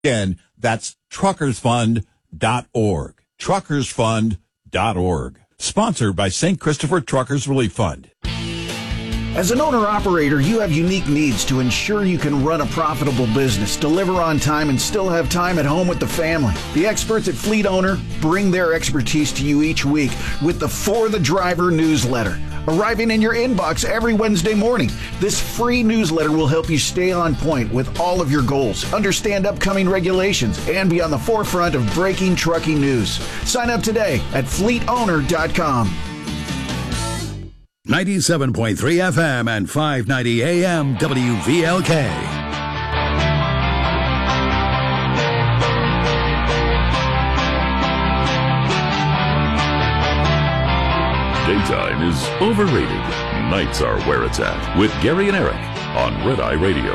Again, that's truckersfund.org. Truckersfund.org. Sponsored by St. Christopher Truckers Relief Fund. As an owner-operator, you have unique needs to ensure you can run a profitable business, deliver on time, and still have time at home with the family. The experts at Fleet Owner bring their expertise to you each week with the For the Driver newsletter, arriving in your inbox every Wednesday morning. This free newsletter will help you stay on point with all of your goals, understand upcoming regulations, and be on the forefront of breaking trucking news. Sign up today at fleetowner.com. 97.3 FM and 590 AM WVLK. Daytime is overrated. Nights are where it's at. With Gary and Eric on Red Eye Radio.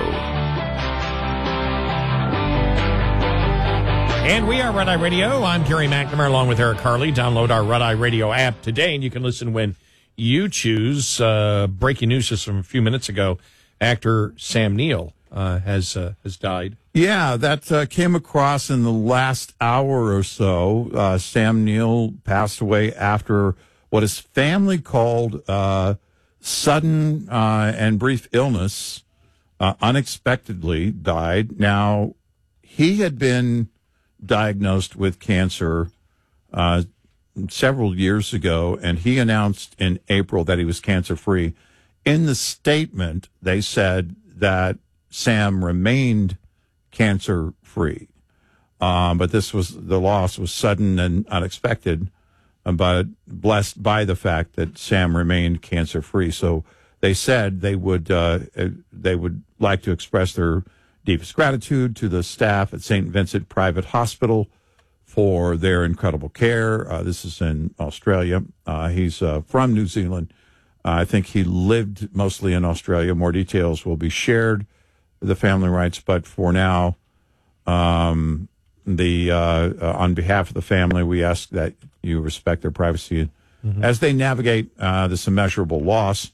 And we are Red Eye Radio. I'm Gary McNamara along with Eric Harley. Download our Red Eye Radio app today, and you can listen when you choose. Breaking news just from a few minutes ago, actor Sam Neill has died. Yeah, that came across in the last hour or so. Sam Neill passed away after what his family called sudden and brief illness, unexpectedly died. Now, he had been diagnosed with cancer several years ago, and he announced in April that he was cancer-free. In the statement, they said that Sam remained cancer-free, but the loss was sudden and unexpected, but blessed by the fact that Sam remained cancer-free. So they said they would like to express their deepest gratitude to the staff at St. Vincent Private Hospital for their incredible care. This is in Australia. He's from New Zealand. I think he lived mostly in Australia. More details will be shared with the family rights, but for now, on behalf of the family, we ask that you respect their privacy as they navigate this immeasurable loss.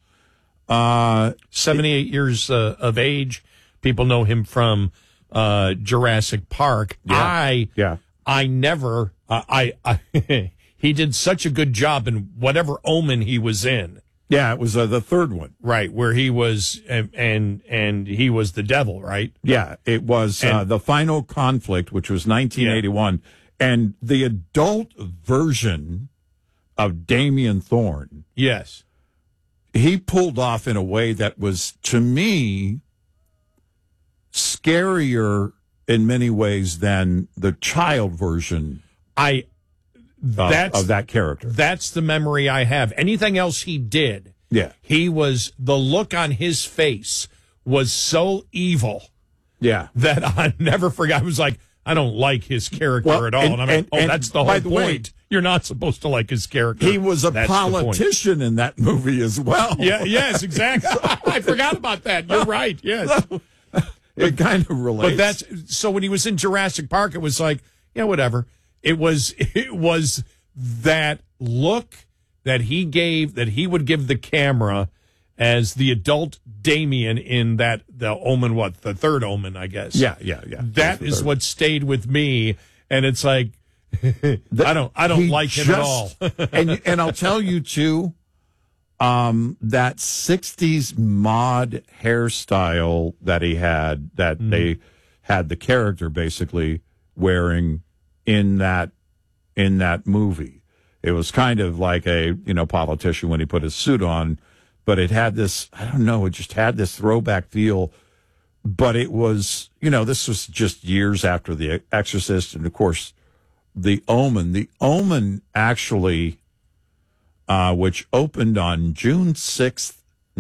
78 years of age. People know him from Jurassic Park. Yeah. He did such a good job in whatever Omen he was in. Yeah, it was the third one. Right, where he was, and he was the devil, right? Yeah, it was The Final Conflict, which was 1981. Yeah. And the adult version of Damien Thorne. Yes. He pulled off in a way that was, to me, scarier in many ways than the child version of that character. That's the memory I have. Anything else he did, the look on his face was so evil that I never forgot. I was like, I don't like his character at all. And I'm like, that's the whole point. You're not supposed to like his character. He was a politician in that movie as well. Yeah, yes, exactly. I forgot about that. You're right, yes. It kind of relates. But so when he was in Jurassic Park, it was like, yeah, whatever. It was that look that he gave, that he would give the camera as the adult Damien in the Omen, the third Omen, I guess. Yeah. That is what stayed with me, and it's like I don't like him at all. and I'll tell you too. That 60s mod hairstyle that he had, that they had the character basically wearing in that movie. It was kind of like a, politician when he put his suit on, but it had this, it just had this throwback feel. But it was, this was just years after The Exorcist, and of course, The Omen. The Omen actually, which opened on June 6th,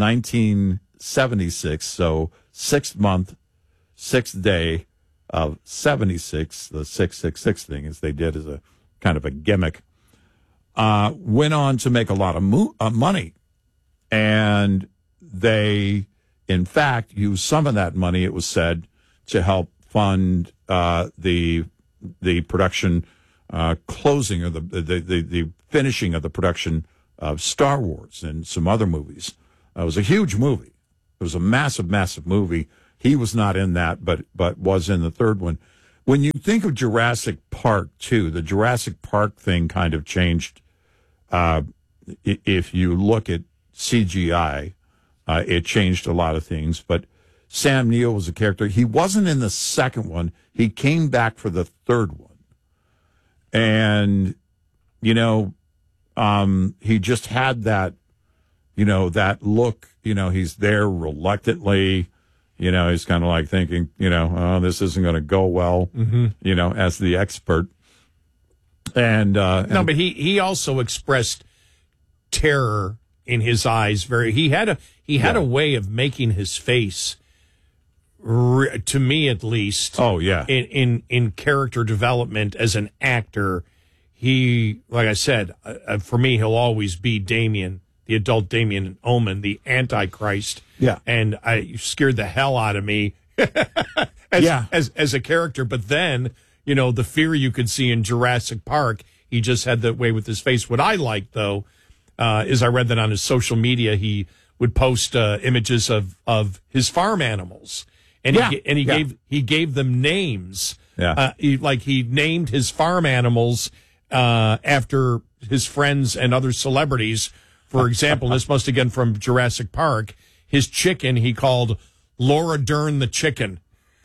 1976. So 6th day of 76, the 666 thing, as they did as a kind of a gimmick, went on to make a lot of money. And they, in fact, used some of that money, it was said, to help fund the production closing, or the finishing of the production of Star Wars and some other movies. It was a huge movie. It was a massive, massive movie. He was not in that, but was in the third one. when you think of Jurassic Park, too, the Jurassic Park thing kind of changed. If you look at CGI, it changed a lot of things. But Sam Neill was a character. He wasn't in the second one. He came back for the third one. And, he just had that, that look. He's there reluctantly. He's kind of like thinking, oh, this isn't going to go well, as the expert. And no, but he also expressed terror in his eyes. He had a way of making his face, to me at least. Oh yeah. In character development as an actor, he, like I said, for me, he'll always be Damien, the adult Damien in Omen, the Antichrist. Yeah. And I scared the hell out of me as a character. But then, the fear you could see in Jurassic Park, he just had that way with his face. What I liked, though, is I read that on his social media, he would post images of his farm animals. And he gave them names. Yeah. He named his farm animals after his friends and other celebrities. For example, this must have been from Jurassic Park. His chicken he called Laura Dern the chicken.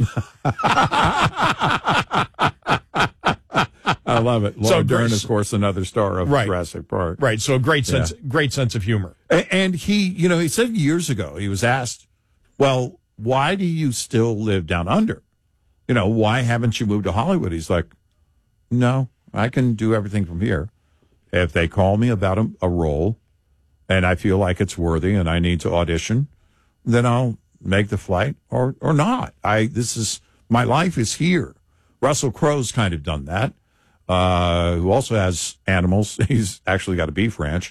I love it. Laura Dern, of course, another star of Jurassic Park. Right. So a great sense of humor. And he said years ago, he was asked, well, why do you still live down under? Why haven't you moved to Hollywood? He's like, no, I can do everything from here. If they call me about a role and I feel like it's worthy and I need to audition, then I'll make the flight or not. My life is here. Russell Crowe's kind of done that, who also has animals. He's actually got a beef ranch.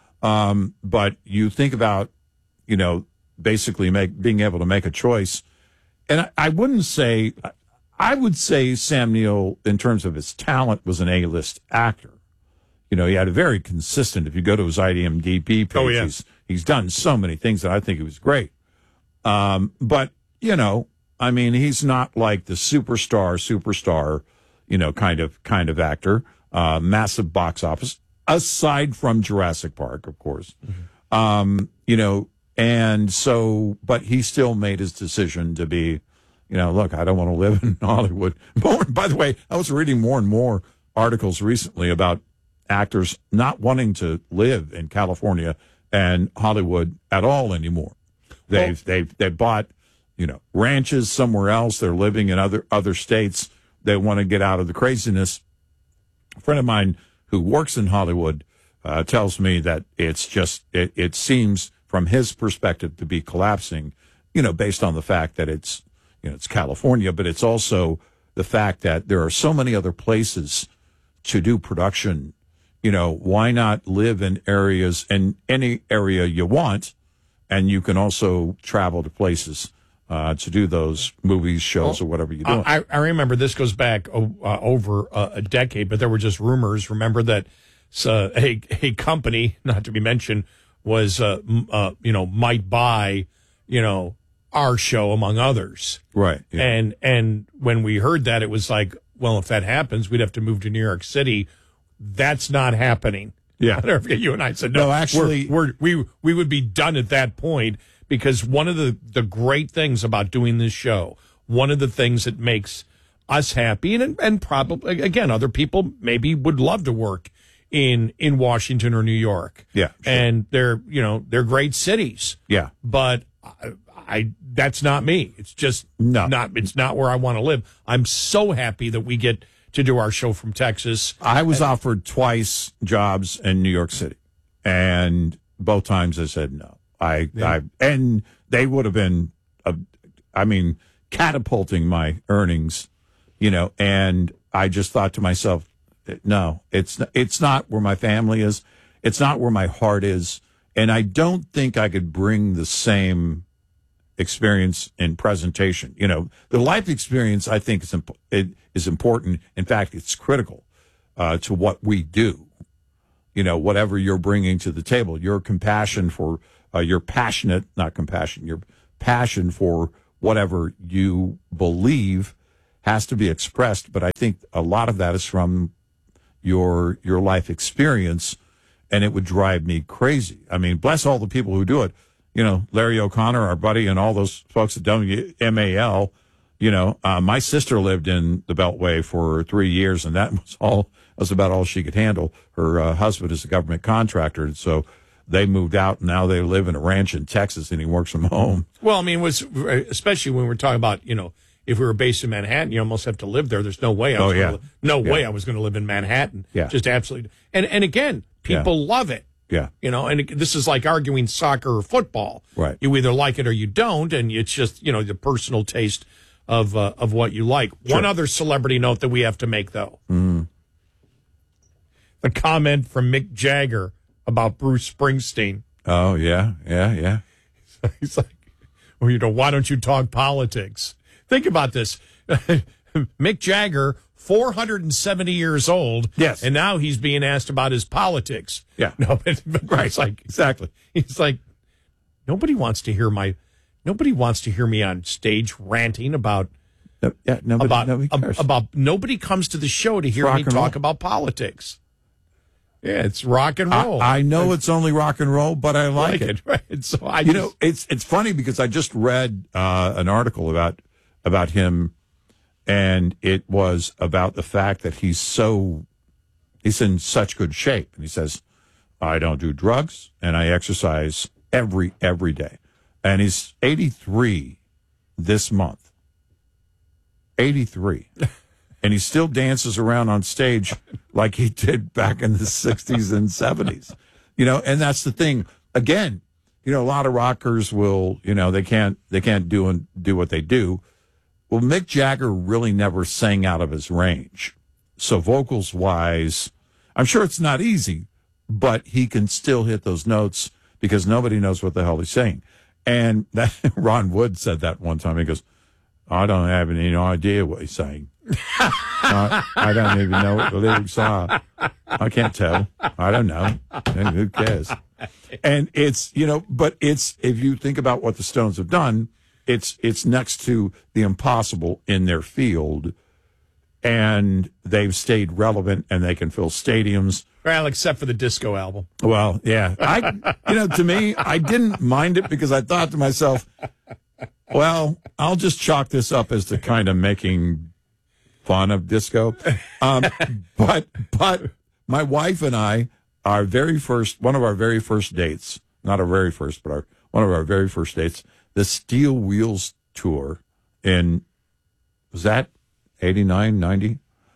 But you think about, basically being able to make a choice. And I would say Sam Neill, in terms of his talent, was an A-list actor. He had a very consistent, if you go to his IMDb page, he's done so many things that I think he was great. But, he's not like the superstar, kind of actor, massive box office, aside from Jurassic Park, of course. Mm-hmm. And so, but he still made his decision to be, look, I don't want to live in Hollywood. By the way, I was reading more and more articles recently about actors not wanting to live in California and Hollywood at all anymore. They've bought, ranches somewhere else. They're living in other states. They want to get out of the craziness. A friend of mine who works in Hollywood tells me that it's just, it seems from his perspective to be collapsing, based on the fact that it's California, but it's also the fact that there are so many other places to do production. Why not live in any area you want, and you can also travel to places to do those movies, shows, or whatever you do. I remember this goes back over a decade, but there were just rumors. Remember that a company, not to be mentioned, was might buy our show among others, right? Yeah. And when we heard that, it was like, well, if that happens, we'd have to move to New York City. That's not happening. Yeah, I never forget you and I said no. Actually, we would be done at that point, because one of the great things about doing this show, one of the things that makes us happy, and probably again other people maybe would love to work in Washington or New York. Yeah, sure. And they're great cities. Yeah, but I that's not me. It's just it's not where I want to live. I'm so happy that we get to do our show from Texas. I was offered twice jobs in New York City, and both times I said no. And they would have been, catapulting my earnings, and I just thought to myself, no, it's not where my family is. It's not where my heart is. And I don't think I could bring the same experience in presentation. The life experience, I think, is important. In fact, it's critical to what we do. Whatever you're bringing to the table, your compassion for, your passion for whatever you believe has to be expressed. But I think a lot of that is from your life experience, and it would drive me crazy. I mean, bless all the people who do it. You know, Larry O'Connor, our buddy, and all those folks at WMAL. You know, my sister lived in the Beltway for 3 years, and that was about all she could handle. Her husband is a government contractor, and so they moved out, and now they live in a ranch in Texas, and he works from home. Well, I mean, especially when we're talking about, you know, if we were based in Manhattan, you almost have to live there. There's no way. Way I was going to live in Manhattan. Yeah. Just absolutely. And again, people love it. Yeah. You know, and this is like arguing soccer or football. Right. You either like it or you don't, and it's just, you know, the personal taste of what you like. Sure. One other celebrity note that we have to make, though. Mm. The comment from Mick Jagger about Bruce Springsteen. Oh, yeah. He's like, well, you know, why don't you talk politics? Think about this. Mick Jagger, 470 years old. Yes. And now he's being asked about his politics. Yeah. No, but right. It's like, exactly. He's like, nobody wants to hear me on stage ranting about. Nobody comes to the show to hear me talk about politics. Yeah, it's rock and roll. I know it's only rock and roll, but I like it. Right? So know, it's funny because I just read an article about him, and it was about the fact that he's in such good shape, and he says, "I don't do drugs, and I exercise every day," and he's 83 this month. 83. And he still dances around on stage like he did back in the 60s and 70s. You know, and that's the thing. Again, you know, a lot of rockers will, you know, they can't do what they do. Well, Mick Jagger really never sang out of his range. So vocals wise, I'm sure it's not easy, but he can still hit those notes because nobody knows what the hell he's saying. And Ron Wood said that one time. He goes, I don't have any idea what he's saying. I don't even know what the lyrics are. I can't tell. I don't know. And who cares? And it's, you know, but it's, if you think about what the Stones have done, it's next to the impossible in their field, and they've stayed relevant, and they can fill stadiums. Well, except for the disco album. Well, yeah. To me, I didn't mind it because I thought to myself, well, I'll just chalk this up as the kind of making fun of disco. But my wife and I, one of our very first dates, not our very first, but one of our very first dates, the Steel Wheels tour was that 89, 90?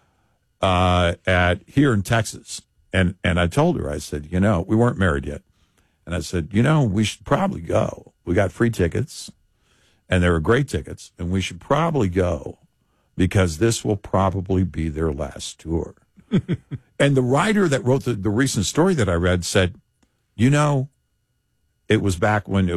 Here in Texas. And I told her, I said, you know, we weren't married yet. And I said, you know, we should probably go. We got free tickets, and they were great tickets, and we should probably go because this will probably be their last tour. And the writer that wrote the recent story that I read said, you know, it was back when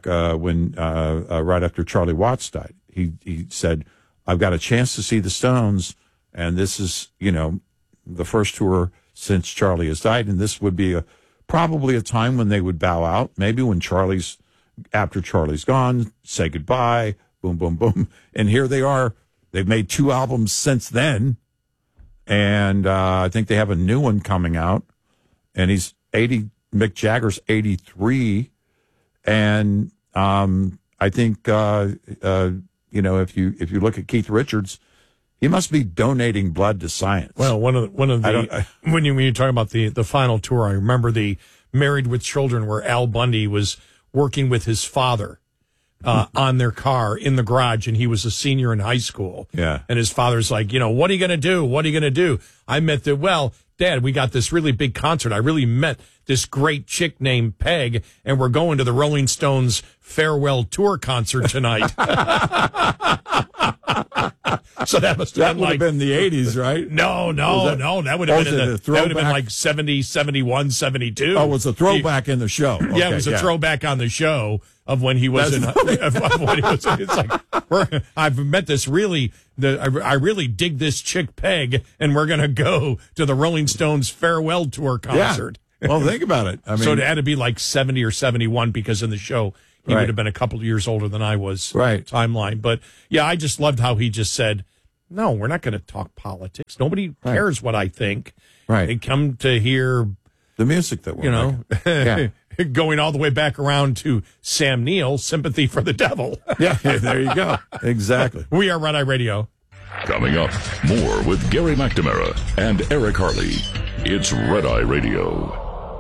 right after Charlie Watts died. He said, I've got a chance to see the Stones, and this is, you know, the first tour since Charlie has died, and this would be probably a time when they would bow out, maybe when after Charlie's gone, say goodbye, boom, boom, boom. And here they are. They've made 2 albums since then, and I think they have a new one coming out, and he's 80, Mick Jagger's 83, and I think, you know, if you look at Keith Richards, he must be donating blood to science. Well, when you talk about the final tour, I remember the Married with Children where Al Bundy was working with his father on their car in the garage, and he was a senior in high school. Yeah. And his father's like, you know, what are you going to do? What are you going to do? I met Dad, we got this really big concert. I really met this great chick named Peg, and we're going to the Rolling Stones farewell tour concert tonight. So that must have been the 80s, right? No. That would have been like 70, 71, 72. Oh, it was a throwback in the show. Okay, yeah, it was a throwback on the show of when he was it's like, I've met this I really dig this chick Peg, and we're going to go to the Rolling Stones farewell tour concert. Yeah. Well, think about it. I mean, so it had to be like 70 or 71 because in the show he would have been a couple of years older than I was. Right. Timeline. But yeah, I just loved how he just said, No, we're not going to talk politics. Nobody cares what I think. Right. They come to hear the music that we're going all the way back around to Sam Neill, Sympathy for the Devil. Yeah, there you go. Exactly. We are Red Eye Radio. Coming up, more with Gary McNamara and Eric Harley. It's Red Eye Radio.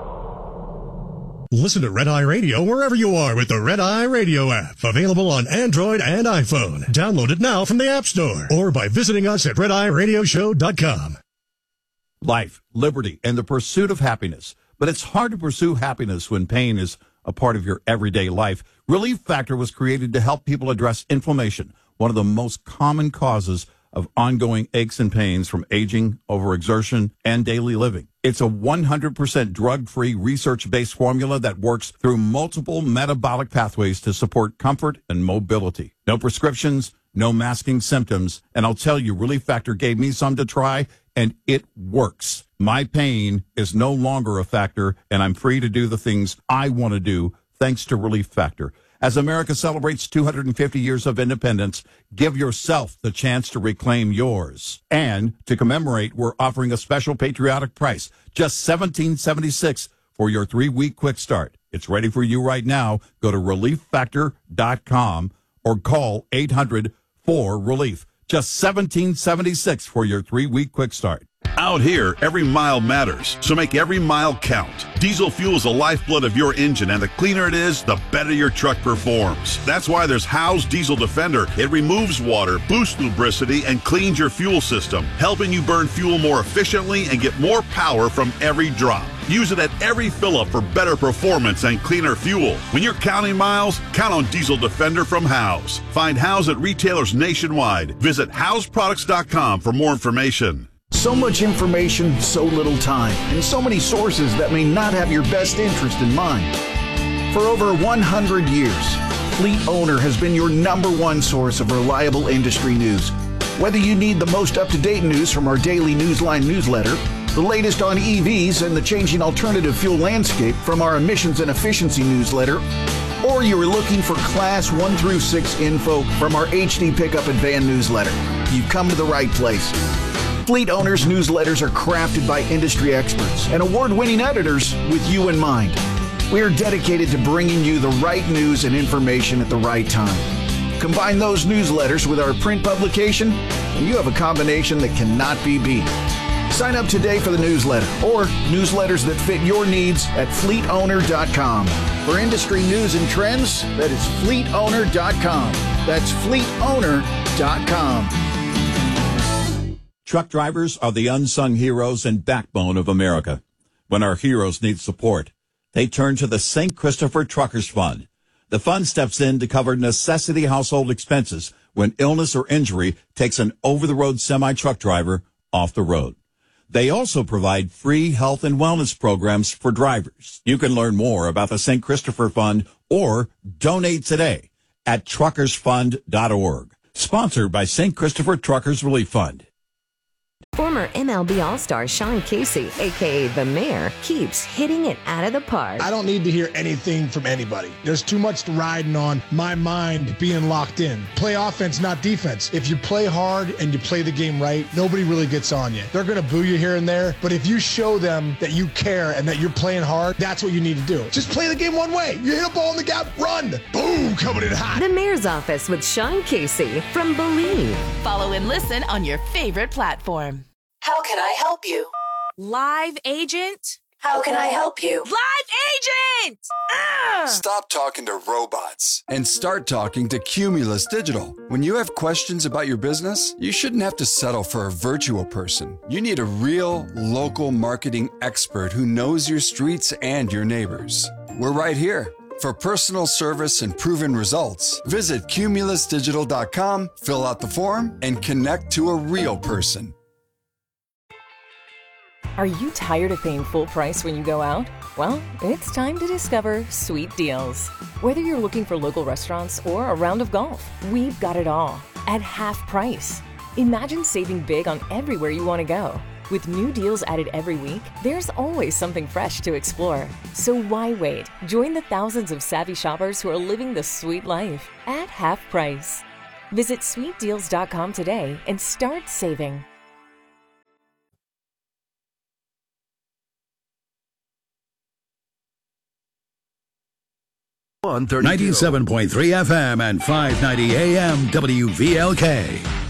Listen to Red Eye Radio wherever you are with the Red Eye Radio app. Available on Android and iPhone. Download it now from the App Store or by visiting us at redeyeradioshow.com. Life, liberty, and the pursuit of happiness. But it's hard to pursue happiness when pain is a part of your everyday life. Relief Factor was created to help people address inflammation, one of the most common causes of ongoing aches and pains from aging, overexertion, and daily living. It's a 100% drug-free, research-based formula that works through multiple metabolic pathways to support comfort and mobility. No prescriptions, no masking symptoms, and I'll tell you, Relief Factor gave me some to try, and it works. My pain is no longer a factor, and I'm free to do the things I want to do thanks to Relief Factor. As America celebrates 250 years of independence, give yourself the chance to reclaim yours. And to commemorate, we're offering a special patriotic price, just $17.76 for your 3-week quick start. It's ready for you right now. Go to relieffactor.com or call 800-4RELIEF. Just $17.76 for your 3-week quick start. Out here, every mile matters, so make every mile count. Diesel fuel is the lifeblood of your engine, and the cleaner it is, the better your truck performs. That's why there's Howe's Diesel Defender. It removes water, boosts lubricity, and cleans your fuel system, helping you burn fuel more efficiently and get more power from every drop. Use it at every fill-up for better performance and cleaner fuel. When you're counting miles, count on Diesel Defender from Howe's. Find Howe's at retailers nationwide. Visit Howe'sProducts.com for more information. So much information, so little time, and so many sources that may not have your best interest in mind. For over 100 years, Fleet Owner has been your #1 source of reliable industry news. Whether you need the most up-to-date news from our daily Newsline newsletter, the latest on EVs and the changing alternative fuel landscape from our emissions and efficiency newsletter, or you are looking for Class 1 through 6 info from our HD Pickup and Van newsletter, you've come to the right place. Fleet Owners newsletters are crafted by industry experts and award-winning editors with you in mind. We are dedicated to bringing you the right news and information at the right time. Combine those newsletters with our print publication, and you have a combination that cannot be beat. Sign up today for the newsletter or newsletters that fit your needs at fleetowner.com. For industry news and trends, that is fleetowner.com. That's fleetowner.com. Truck drivers are the unsung heroes and backbone of America. When our heroes need support, they turn to the St. Christopher Truckers Fund. The fund steps in to cover necessity household expenses when illness or injury takes an over-the-road semi-truck driver off the road. They also provide free health and wellness programs for drivers. You can learn more about the St. Christopher Fund or donate today at truckersfund.org. Sponsored by St. Christopher Truckers Relief Fund. Former MLB All-Star Sean Casey, a.k.a. The Mayor, keeps hitting it out of the park. I don't need to hear anything from anybody. There's too much riding on my mind being locked in. Play offense, not defense. If you play hard and you play the game right, nobody really gets on you. They're going to boo you here and there, but if you show them that you care and that you're playing hard, that's what you need to do. Just play the game one way. You hit a ball in the gap, run. Boom, coming in hot. The Mayor's Office with Sean Casey from Believe. Follow and listen on your favorite platform. How can I help you? Live agent? How can I help you? Live agent! Stop talking to robots and start talking to Cumulus Digital. When you have questions about your business, you shouldn't have to settle for a virtual person. You need a real, local marketing expert who knows your streets and your neighbors. We're right here. For personal service and proven results, visit cumulusdigital.com, fill out the form, and connect to a real person. Are you tired of paying full price when you go out? Well, it's time to discover Sweet Deals. Whether you're looking for local restaurants or a round of golf, we've got it all at half price. Imagine saving big on everywhere you want to go. With new deals added every week, there's always something fresh to explore. So why wait? Join the thousands of savvy shoppers who are living the sweet life at half price. Visit sweetdeals.com today and start saving. 97.3 FM and 590 AM WVLK.